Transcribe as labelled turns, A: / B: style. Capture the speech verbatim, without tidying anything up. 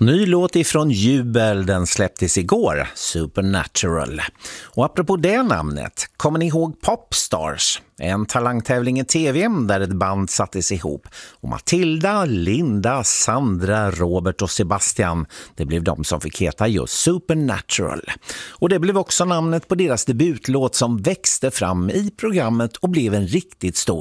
A: Ny låt ifrån Jubel, den släpptes igår, Supernatural. Och apropå det namnet, kommer ni ihåg Popstars? En talangtävling i tv där ett band sattes ihop. Och Matilda, Linda, Sandra, Robert och Sebastian, det blev de som fick heta just Supernatural. Och det blev också namnet på deras debutlåt som växte fram i programmet och blev en riktigt stor